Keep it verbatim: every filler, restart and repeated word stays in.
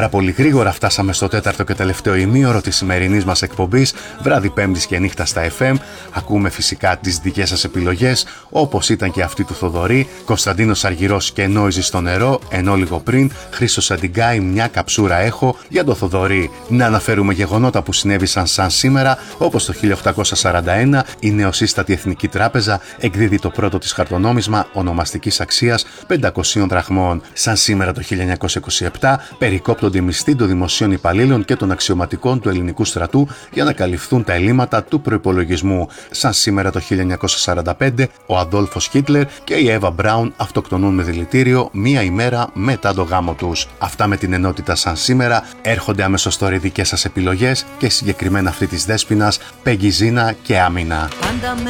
Πάρα πολύ γρήγορα φτάσαμε στο τέταρτο και τελευταίο ημίωρο της σημερινής μας εκπομπής, βράδυ Πέμπτης και νύχτα στα εφ εμ. Ακούμε φυσικά τις δικές σας επιλογές, όπως ήταν και αυτή του Θοδωρή, Κωνσταντίνος Αργυρός και Νόιζη στο νερό, ενώ λίγο πριν Χρήστος Αντιγκάη, μια καψούρα έχω. Για το Θοδωρή να αναφέρουμε γεγονότα που συνέβησαν σαν σήμερα, όπως το χίλια οκτακόσια σαράντα ένα η νεοσύστατη Εθνική Τράπεζα εκδίδει το πρώτο της χαρτονόμισμα ονομαστικής αξίας πεντακόσιων δραχμών. Σαν σήμερα το χίλια εννιακόσια είκοσι επτά περικόπτονται οι μισθοί των δημοσίων υπαλλήλων και των αξιωματικών του ελληνικού στρατού για να καλυφθούν τα ελλείμματα του προϋπολογισμού. Σαν σήμερα το χίλια εννιακόσια σαράντα πέντε ο Αδόλφος Χίτλερ και η Εύα Μπράουν αυτοκτονούν με δηλητήριο μία ημέρα μετά το γάμο τους. Αυτά με την ενότητα σαν σήμερα. Έρχονται αμέσως τώρα οι δικές σας επιλογές και συγκεκριμένα αυτή της Δέσποινας, Πέγγι Ζίνα και Άμυνα.